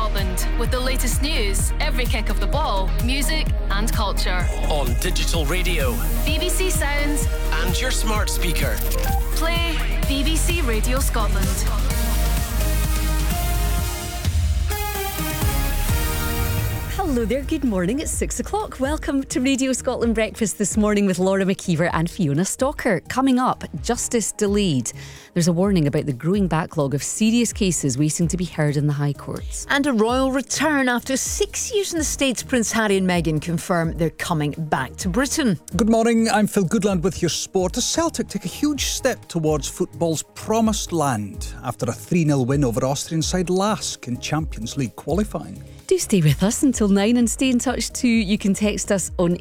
Scotland with the latest news, every kick of the ball, music and culture. On digital radio, BBC Sounds and your smart speaker. Play BBC Radio Scotland. Hello there, good morning. It's 6 o'clock. Welcome to Radio Scotland Breakfast this morning with Laura McKeever and Fiona Stalker. Coming up, justice delayed. There's a warning about the growing backlog of serious cases waiting to be heard in the High Courts. And a royal return after 6 years in the States. Prince Harry and Meghan confirm they're coming back to Britain. Good morning, I'm Phil Goodland with your sport. As Celtic take a huge step towards football's promised land after a 3-0 win over Austrian side Lask in Champions League qualifying. Do stay with us until 9 and stay in touch too. You can text us on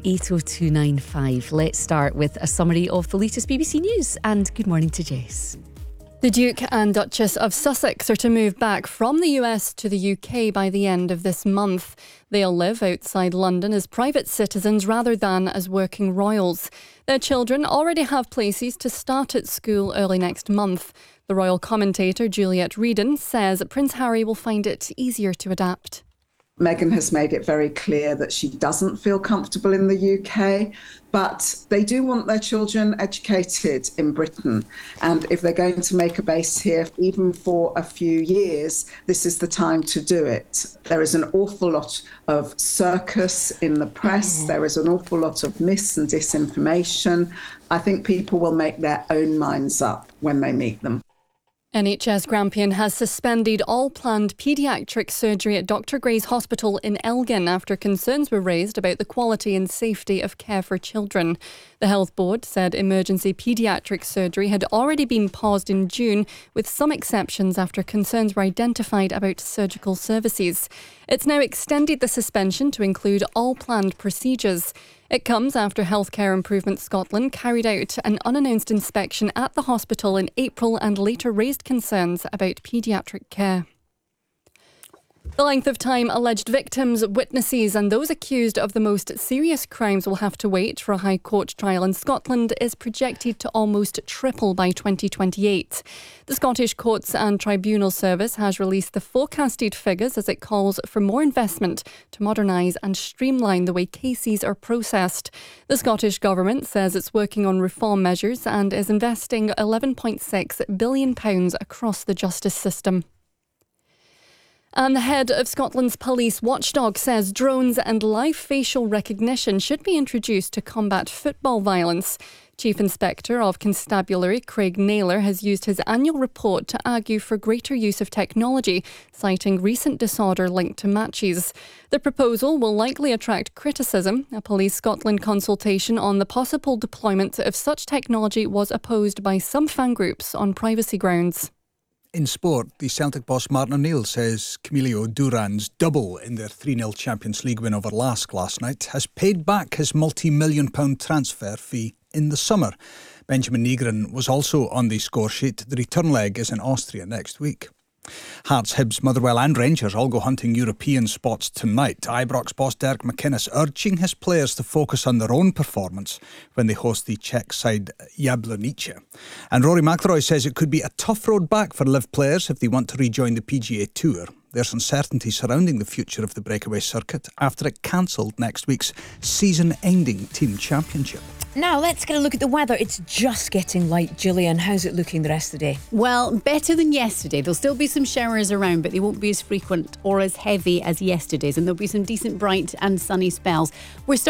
80295. Let's start with a summary of the latest BBC News, and good morning to Jess. The Duke and Duchess of Sussex are to move back from the US to the UK by the end of this month. They'll live outside London as private citizens rather than as working royals. Their children already have places to start at school early next month. The royal commentator Juliet Reedon says Prince Harry will find it easier to adapt. Meghan has made it very clear that she doesn't feel comfortable in the UK, but they do want their children educated in Britain. And if they're going to make a base here, even for a few years, this is the time to do it. There is an awful lot of circus in the press. There is an awful lot of mis and disinformation. I think people will make their own minds up when they meet them. NHS Grampian has suspended all planned paediatric surgery at Dr Gray's Hospital in Elgin after concerns were raised about the quality and safety of care for children. The Health Board said emergency paediatric surgery had already been paused in June, with some exceptions after concerns were identified about surgical services. It's now extended the suspension to include all planned procedures. It comes after Healthcare Improvement Scotland carried out an unannounced inspection at the hospital in April and later raised concerns about paediatric care. The length of time alleged victims, witnesses and those accused of the most serious crimes will have to wait for a High Court trial in Scotland is projected to almost triple by 2028. The Scottish Courts and Tribunal Service has released the forecasted figures as it calls for more investment to modernise and streamline the way cases are processed. The Scottish Government says it's working on reform measures and is investing £11.6 billion across the justice system. And the head of Scotland's police watchdog says drones and live facial recognition should be introduced to combat football violence. Chief Inspector of Constabulary Craig Naylor has used his annual report to argue for greater use of technology, citing recent disorder linked to matches. The proposal will likely attract criticism. A Police Scotland consultation on the possible deployment of such technology was opposed by some fan groups on privacy grounds. In sport, the Celtic boss Martin O'Neill says Camilo Duran's double in their 3-0 Champions League win over Lask last night has paid back his multi-million-pound transfer fee in the summer. Benjamin Nygren was also on the score sheet. The return leg is in Austria next week. Hearts, Hibs, Motherwell and Rangers all go hunting European spots tonight. Ibrox boss Derek McInnes urging his players to focus on their own performance when they host the Czech side Jablonece. And Rory McIlroy says it could be a tough road back for Live players if they want to rejoin the PGA Tour. There's uncertainty surrounding the future of the breakaway circuit after it cancelled next week's season-ending team championship. Now let's get a look at the weather. It's just getting light. Gillian, how's it looking the rest of the day? Well, better than yesterday. There'll still be some showers around, but they won't be as frequent or as heavy as yesterday's, and there'll be some decent bright and sunny spells. We're